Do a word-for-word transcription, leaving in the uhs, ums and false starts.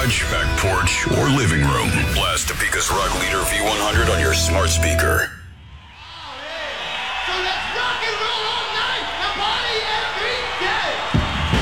garage, back porch, or living room. Blast Topeka's Rock Leader V one hundred on your smart speaker.